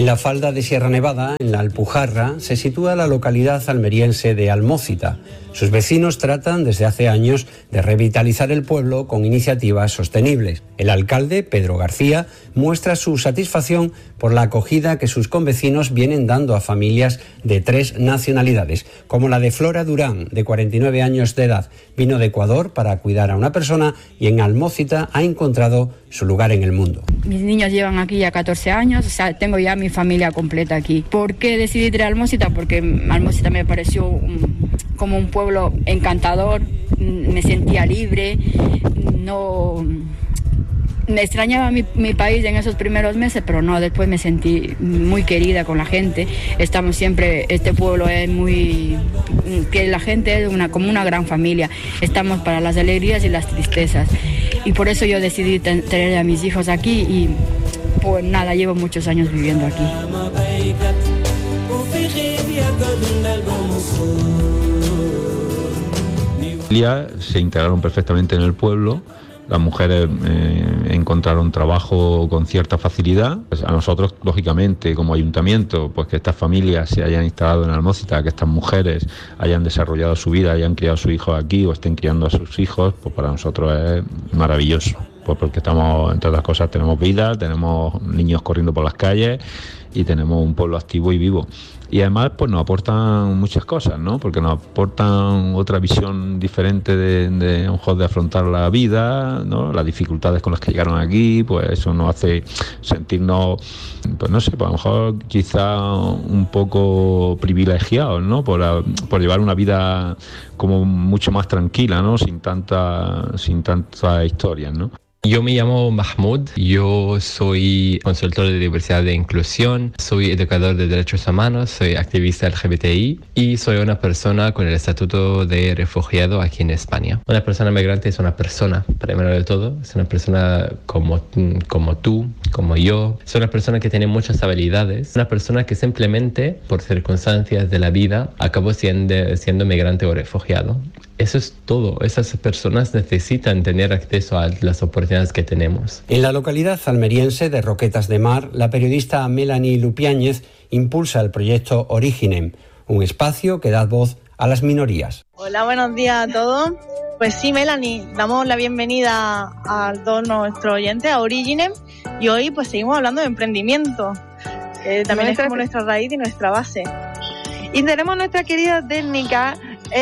En la falda de Sierra Nevada, en la Alpujarra, se sitúa la localidad almeriense de Almócita. Sus vecinos tratan desde hace años de revitalizar el pueblo con iniciativas sostenibles. El alcalde, Pedro García, muestra su satisfacción por la acogida que sus convecinos vienen dando a familias de 3 nacionalidades, como la de Flora Durán, de 49 años de edad. Vino de Ecuador para cuidar a una persona y en Almócita ha encontrado su lugar en el mundo. Mis niños llevan aquí ya 14 años, o sea, tengo ya mi familia completa aquí. ¿Por qué decidí ir a Almócita? Porque Almócita me pareció como un pueblo encantador, me sentía libre, no... Me extrañaba mi país en esos primeros meses, pero no, después me sentí muy querida con la gente. Estamos siempre, este pueblo es muy, que la gente es como una gran familia. Estamos para las alegrías y las tristezas. Y por eso yo decidí tener a mis hijos aquí y pues nada, llevo muchos años viviendo aquí. Se integraron perfectamente en el pueblo. Las mujeres encontraron trabajo con cierta facilidad. Pues a nosotros, lógicamente, como ayuntamiento, pues que estas familias se hayan instalado en Almócita, que estas mujeres hayan desarrollado su vida, hayan criado a sus hijos aquí o estén criando a sus hijos, pues para nosotros es maravilloso. Pues porque estamos, entre otras cosas, tenemos vida, tenemos niños corriendo por las calles y tenemos un pueblo activo y vivo. Y además pues nos aportan muchas cosas, ¿no? Porque nos aportan otra visión diferente de a lo mejor de afrontar la vida, ¿no? Las dificultades con las que llegaron aquí, pues eso nos hace sentirnos, pues no sé, pues a lo mejor quizá un poco privilegiados, ¿no? Por llevar una vida como mucho más tranquila, ¿no? Sin tantas historias, ¿no? Yo me llamo Mahmoud, yo soy consultor de diversidad e inclusión, soy educador de derechos humanos, soy activista LGBTI y soy una persona con el estatuto de refugiado aquí en España. Una persona migrante es una persona, primero de todo, es una persona como tú, como yo, es una persona que tiene muchas habilidades, una persona que simplemente por circunstancias de la vida acabó siendo migrante o refugiado. Eso es todo. Esas personas necesitan tener acceso a las oportunidades que tenemos. En la localidad almeriense de Roquetas de Mar, la periodista Melanie Lupiáñez impulsa el proyecto Originem, un espacio que da voz a las minorías. Hola, buenos días a todos. Pues sí, Melanie, damos la bienvenida a todos nuestros oyentes a Originem y hoy pues seguimos hablando de emprendimiento, que también es como nuestra raíz y nuestra base. Y tenemos nuestra querida técnica,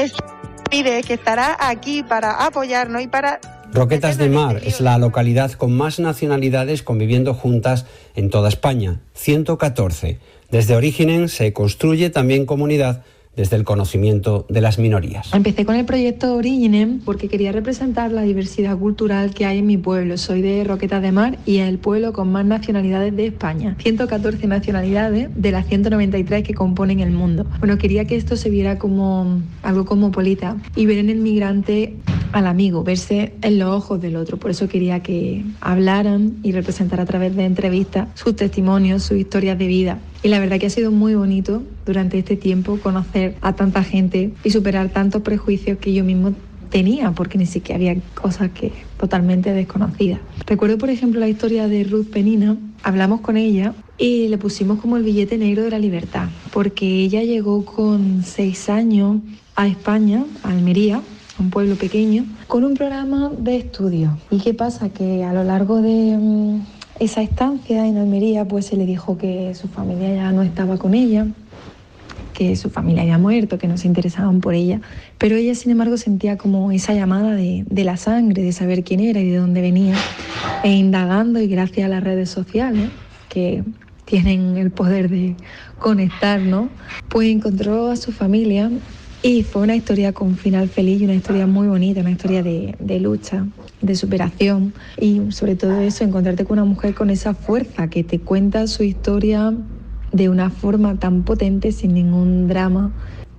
que estará aquí para apoyarnos y para... Roquetas de Mar es la localidad con más nacionalidades conviviendo juntas en toda España, 114. Desde Originem se construye también comunidad desde el conocimiento de las minorías. Empecé con el proyecto Originem porque quería representar la diversidad cultural que hay en mi pueblo. Soy de Roquetas de Mar y es el pueblo con más nacionalidades de España. 114 nacionalidades de las 193 que componen el mundo. Bueno, quería que esto se viera como algo cosmopolita y ver en el migrante al amigo, verse en los ojos del otro. Por eso quería que hablaran y representaran a través de entrevistas sus testimonios, sus historias de vida. Y la verdad que ha sido muy bonito durante este tiempo conocer a tanta gente y superar tantos prejuicios que yo mismo tenía, porque ni siquiera había cosas que totalmente desconocidas. Recuerdo, por ejemplo, la historia de Ruth Penina. Hablamos con ella y le pusimos como el billete negro de la libertad, porque ella llegó con 6 años a España, a Almería, un pueblo pequeño, con un programa de estudio. ¿Y qué pasa? Que a lo largo de esa estancia en Almería, pues se le dijo que su familia ya no estaba con ella, que su familia había muerto, que no se interesaban por ella, pero ella sin embargo sentía como esa llamada de la sangre, de saber quién era y de dónde venía, e indagando, y gracias a las redes sociales que tienen el poder de conectar, ¿no? Pues encontró a su familia. Y fue una historia con final feliz y una historia muy bonita, una historia de lucha, de superación y sobre todo eso, encontrarte con una mujer con esa fuerza que te cuenta su historia de una forma tan potente, sin ningún drama.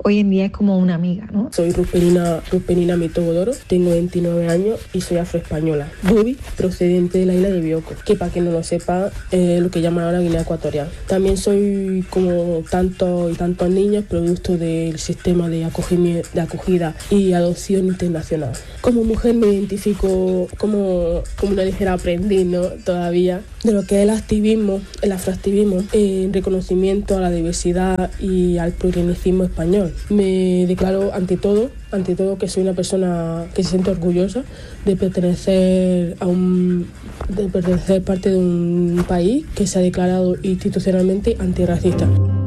hoy en día es como una amiga, ¿no? Soy Ruspenina Mitogodoro, tengo 29 años y soy afroespañola. Bubi, procedente de la isla de Bioko, que para quien no lo sepa es lo que llaman ahora Guinea Ecuatorial. También soy como tantos y tantos niños producto del sistema de acogida y adopción internacional. Como mujer me identifico como una ligera aprendiz, ¿no? Todavía de lo que es el activismo, el afroactivismo, en reconocimiento a la diversidad y al plurilinguismo español. Me declaro ante todo que soy una persona que se siente orgullosa de pertenecer parte de un país que se ha declarado institucionalmente antirracista.